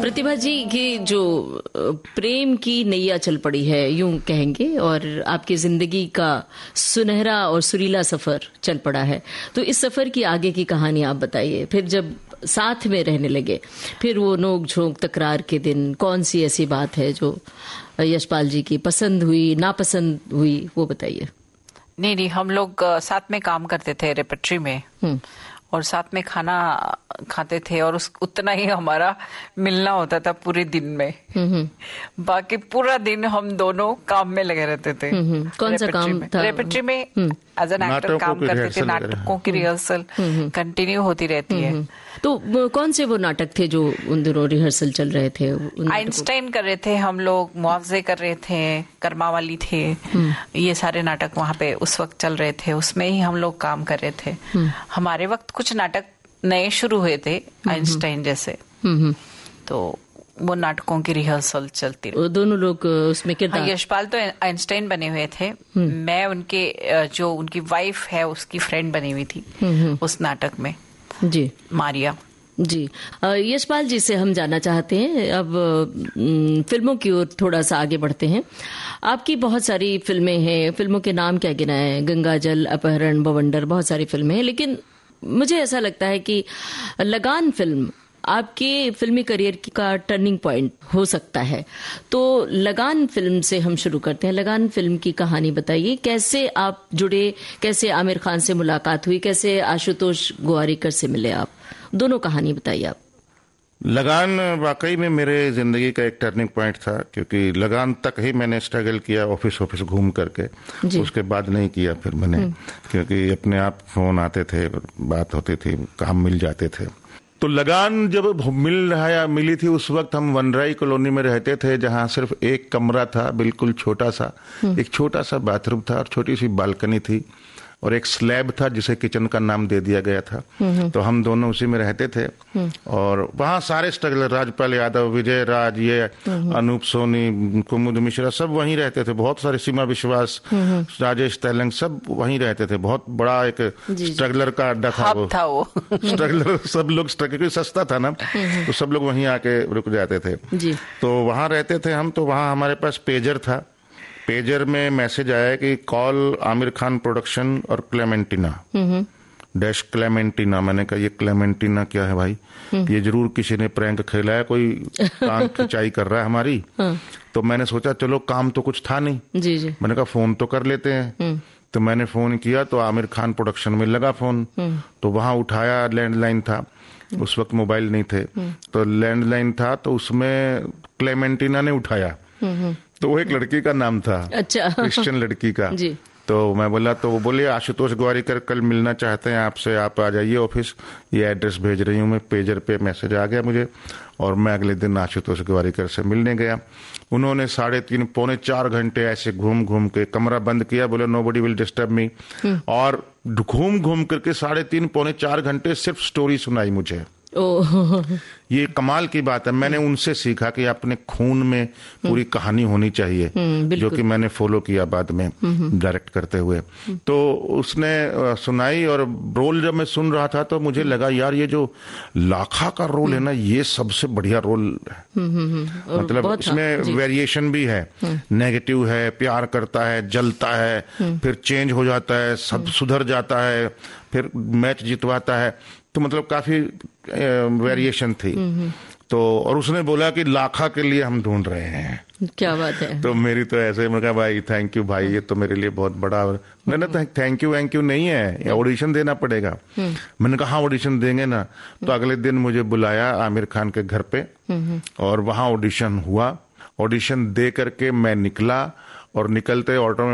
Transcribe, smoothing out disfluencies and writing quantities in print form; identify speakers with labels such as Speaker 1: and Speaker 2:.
Speaker 1: प्रतिभा जी, ये जो प्रेम की नैया चल पड़ी है यूं कहेंगे, और आपकी जिंदगी का सुनहरा और सुरीला सफर चल पड़ा है, तो इस सफर की आगे की कहानी आप बताइए। फिर जब साथ में रहने लगे, फिर वो नोक झोंक तकरार के दिन, कौन सी ऐसी बात है जो यशपाल जी की पसंद हुई, नापसंद हुई, वो बताइए।
Speaker 2: नहीं, हम लोग साथ में काम करते थे रेपेट्री में, और साथ में खाना खाते थे, और उतना ही हमारा मिलना होता था पूरे दिन में। बाकी पूरा दिन हम दोनों काम में लगे रहते थे।
Speaker 1: कौन सा काम था?
Speaker 2: रेपेट्री में एज एन एक्टर काम करते थे। नाटकों की रिहर्सल कंटिन्यू होती रहती है।
Speaker 1: तो कौन से वो नाटक थे जो उन दिनों रिहर्सल चल रहे थे?
Speaker 2: आइंस्टाइन कर रहे थे हम लोग, मुआवजे कर रहे थे, कर्मावाली थे, ये सारे नाटक वहाँ पे उस वक्त चल रहे थे, उसमें ही हम लोग काम कर रहे थे। हमारे वक्त कुछ नाटक नए शुरू हुए थे आइंस्टाइन जैसे, तो वो नाटकों की रिहर्सल चलती रही।
Speaker 1: दोनों लोग उसमें किरदार।
Speaker 2: यशपाल तो आइंस्टाइन बने हुए थे, मैं उनके जो उनकी वाइफ है उसकी फ्रेंड बनी हुई थी उस नाटक में
Speaker 1: जी,
Speaker 2: मारिया
Speaker 1: जी। यशपाल जी से हम जानना चाहते हैं, अब फिल्मों की ओर थोड़ा सा आगे बढ़ते हैं। आपकी बहुत सारी फिल्में हैं, फिल्मों के नाम क्या गिनाए, गंगाजल, अपहरण, बवंडर, बहुत सारी फिल्में हैं, लेकिन मुझे ऐसा लगता है कि लगान फिल्म आपके फिल्मी करियर का टर्निंग पॉइंट हो सकता है। तो लगान फिल्म से हम शुरू करते हैं। लगान फिल्म की कहानी बताइए, कैसे आप जुड़े, कैसे आमिर खान से मुलाकात हुई, कैसे आशुतोष गोवारिकर से मिले आप, दोनों कहानी बताइए आप।
Speaker 3: लगान वाकई में मेरे जिंदगी का एक टर्निंग पॉइंट था, क्योंकि लगान तक ही मैंने स्ट्रगल किया ऑफिस घूम करके, उसके बाद नहीं किया फिर मैंने, क्योंकि अपने आप फोन आते थे, बात होती थी, काम मिल जाते थे। तो लगान जब मिली थी उस वक्त हम वनराई कॉलोनी में रहते थे, जहां सिर्फ एक कमरा था, बिल्कुल छोटा सा, एक छोटा सा बाथरूम था और छोटी सी बालकनी थी, और एक स्लैब था जिसे किचन का नाम दे दिया गया था। तो हम दोनों उसी में रहते थे, और वहाँ सारे स्ट्रगलर, राजपाल यादव, विजय राज, ये अनूप सोनी, कुमुद मिश्रा, सब वहीं रहते थे। बहुत सारे, सीमा विश्वास, राजेश तेलंग, सब वहीं रहते थे। बहुत बड़ा एक स्ट्रगलर का अड्डा था वो। स्ट्रगलर सब लोग क्योंकि सस्ता था ना, तो सब लोग वहीं आके रुक जाते थे। तो वहाँ रहते थे हम। तो वहाँ हमारे पास पेजर था। पेजर में मैसेज आया कि कॉल आमिर खान प्रोडक्शन और क्लेमेंटिना डैश क्लेमेंटिना। मैंने कहा ये क्लेमेंटिना क्या है भाई, ये जरूर किसी ने प्रैंक खेला है, कोई कान खिंचाई कर रहा है हमारी। तो मैंने सोचा चलो काम तो कुछ था नहीं, जी। मैंने कहा फोन तो कर लेते हैं। तो मैंने फोन किया तो आमिर खान प्रोडक्शन में लगा फोन। तो वहां उठाया, लैंडलाइन था उस वक्त, मोबाइल नहीं थे, तो लैंडलाइन था, तो उसमें क्लेमेंटिना ने उठाया। तो वो एक लड़की का नाम था, अच्छा, क्रिश्चियन लड़की का। जी। तो मैं बोला, तो वो बोले आशुतोष गोवारिकर कल मिलना चाहते हैं आपसे, आप आ जाइए ऑफिस, ये एड्रेस भेज रही हूँ मैं। पेजर पे मैसेज आ गया मुझे, और मैं अगले दिन आशुतोष गोवारिकर से मिलने गया। उन्होंने 3.5 पौने 4 घंटे ऐसे घूम घूम के कमरा बंद किया, बोले नोबडी विल डिस्टर्ब मी, और घूम घूम करके 3.5 पौने 4 घंटे सिर्फ स्टोरी सुनाई मुझे। ये कमाल की बात है। मैंने उनसे सीखा कि अपने खून में पूरी कहानी होनी चाहिए, जो कि मैंने फॉलो किया बाद में डायरेक्ट करते हुए। तो उसने सुनाई, और रोल जब मैं सुन रहा था तो मुझे लगा यार ये जो लाखा का रोल है ना, ये सबसे बढ़िया रोल है। मतलब इसमें वेरिएशन भी है, नेगेटिव है, प्यार करता है, जलता है, फिर चेंज हो जाता है, सब सुधर जाता है, फिर मैच जितवाता है। तो मतलब काफी वेरिएशन थी। तो और उसने बोला कि लाखा के लिए हम ढूंढ रहे हैं।
Speaker 1: क्या बात है।
Speaker 3: तो मेरी तो ऐसे, मैं कहा भाई थैंक यू भाई, ये तो मेरे लिए बहुत बड़ा। मैंने तो थैंक यू नहीं है, ऑडिशन देना पड़ेगा। मैंने कहा हाँ ऑडिशन देंगे ना। तो अगले दिन मुझे बुलाया आमिर खान के घर पे, और वहां ऑडिशन हुआ। ऑडिशन दे करके मैं निकला, और निकलते ऑटो में